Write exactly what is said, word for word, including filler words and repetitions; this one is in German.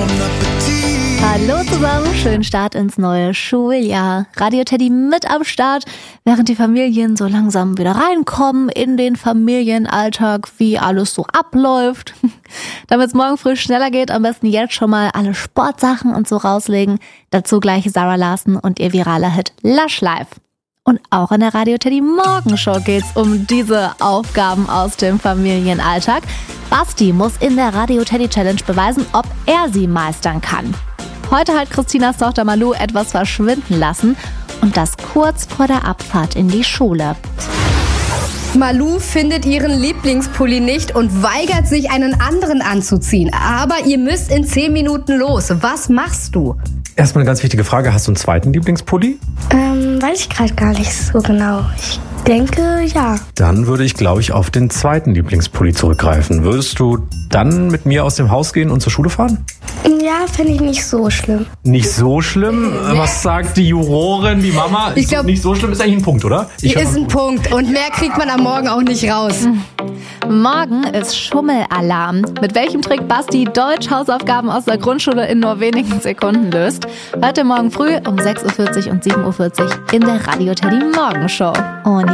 Hallo zusammen, schönen Start ins neue Schuljahr. Radio Teddy mit am Start, während die Familien so langsam wieder reinkommen in den Familienalltag, wie alles so abläuft. Damit es morgen früh schneller geht, am besten jetzt schon mal alle Sportsachen und so rauslegen. Dazu gleich Zara Larsson und ihr viraler Hit Lush Life. Und auch in der Radio Teddy Morgenshow geht's um diese Aufgaben aus dem Familienalltag. Basti muss in der Radio Teddy Challenge beweisen, ob er sie meistern kann. Heute hat Christinas Tochter Malou etwas verschwinden lassen und das kurz vor der Abfahrt in die Schule. Malou findet ihren Lieblingspulli nicht und weigert sich, einen anderen anzuziehen. Aber ihr müsst in zehn Minuten los. Was machst du? Erstmal eine ganz wichtige Frage. Hast du einen zweiten Lieblingspulli? Ähm, weiß ich gerade gar nicht so genau. Ich denke, ja. Dann würde ich, glaube ich, auf den zweiten Lieblingspulli zurückgreifen. Würdest du dann mit mir aus dem Haus gehen und zur Schule fahren? Ja, finde ich nicht so schlimm. Nicht so schlimm? Was sagt die Jurorin, die Mama? Ich glaub, nicht so schlimm ist eigentlich ein Punkt, oder? Ich ist ein Punkt und mehr kriegt man am Morgen auch nicht raus. Morgen ist Schummelalarm. Mit welchem Trick Basti Deutsch-Hausaufgaben aus der Grundschule in nur wenigen Sekunden löst, hört ihr morgen früh um sechs Uhr vierzig und sieben Uhr vierzig in der Radio Teddy Morgenshow. Und